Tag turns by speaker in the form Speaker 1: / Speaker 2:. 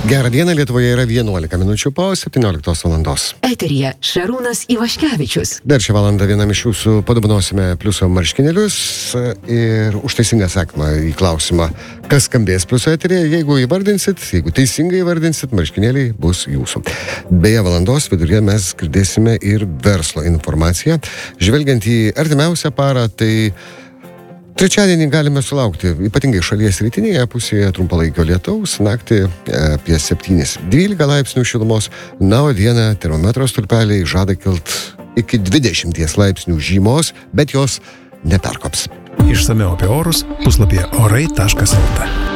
Speaker 1: Gerą dieną, Lietuvoje yra 11 minučių po 17 valandos.
Speaker 2: Eteryje Šarūnas Ivaškevičius.
Speaker 1: Dar šią valandą vienam iš jūsų padovanosime pliuso marškinėlius ir už teisingą atsakymą į klausimą, kas skambės pliuso eteryje. Jeigu teisingai įvardinsit, marškinėliai bus jūsų. Beje, valandos viduryje mes girdėsime ir verslo informaciją. Žvelgiant į artimiausią parą, tai trečiadienį galime sulaukti, ypatingai šalies rytinėje pusėje, trumpalaikio lietaus, naktį apie 7-12 laipsnių šilumos, o dieną termometro stulpeliai žada kilt iki 20 laipsnių žymos, bet jos neperkops.
Speaker 3: Išsamiau apie orus puslapyje orai.lt.